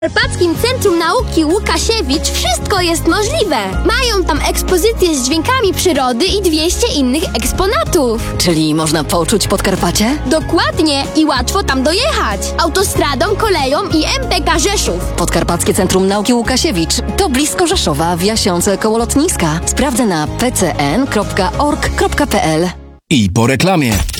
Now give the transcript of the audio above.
W Karpackim Centrum Nauki Łukasiewicz wszystko jest możliwe. Mają tam ekspozycje z dźwiękami przyrody i 200 innych eksponatów. Czyli można poczuć Podkarpacie? Dokładnie i łatwo tam dojechać. Autostradą, koleją i MPK Rzeszów. Podkarpackie Centrum Nauki Łukasiewicz to blisko Rzeszowa, w Jasiące koło lotniska. Sprawdzę na pcn.org.pl. I po reklamie.